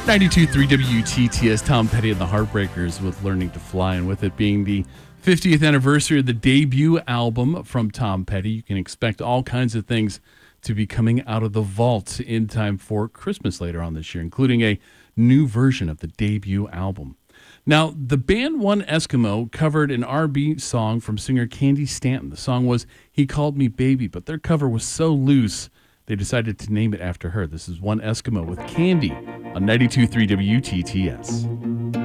92.3 WTTS, Tom Petty and the Heartbreakers with Learning to Fly. And with it being the 50th anniversary of the debut album from Tom Petty, you can expect all kinds of things to be coming out of the vault in time for Christmas later on this year, including a new version of the debut album. Now, the band One Eskimo covered an R&B song from singer Candy Stanton. The song was He Called Me Baby, but their cover was so loose, they decided to name it after her. This is One Eskimo with Candy on 92.3 WTTS.